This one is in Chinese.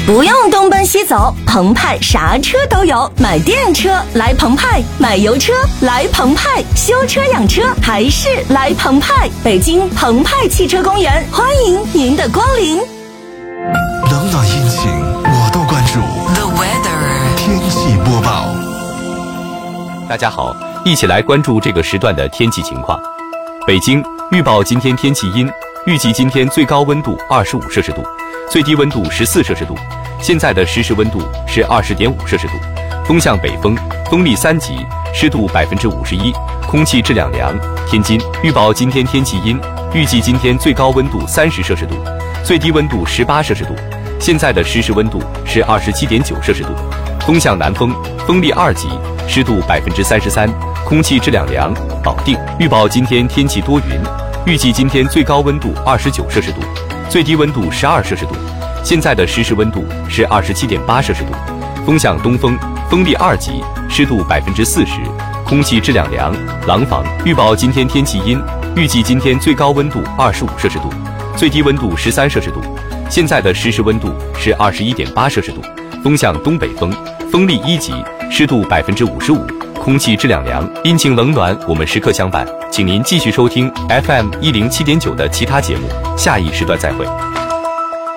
不用东奔西走，澎湃啥车都有。买电车来澎湃，买油车来澎湃，修车养车还是来澎湃。北京澎湃汽车公园，欢迎您的光临。 冷暖阴晴我都关注。 The weather 天气播报。 大家好，一起来关注这个时段的天气情况。北京预报今天天气阴，预计今天最高温度25摄氏度，最低温度14摄氏度。现在的实时温度是20.5摄氏度，风向北风，风力3级，湿度51%，空气质量良。天津预报今天天气阴，预计今天最高温度30摄氏度，最低温度18摄氏度。现在的实时温度是27.9摄氏度，风向南风，风力2级，湿度33%，空气质量良。保定预报今天天气多云，预计今天最高温度29摄氏度，最低温度12摄氏度。现在的实时温度是27.8摄氏度，风向东风，风力2级，湿度40%，空气质量良。廊坊预报今天天气阴，预计今天最高温度25摄氏度，最低温度13摄氏度。现在的实时温度是21.8摄氏度，风向东北风，风力1级，湿度55%，空气质量良。阴晴冷暖我们时刻相伴，请您继续收听 FM 107.9的其他节目，下一时段再会。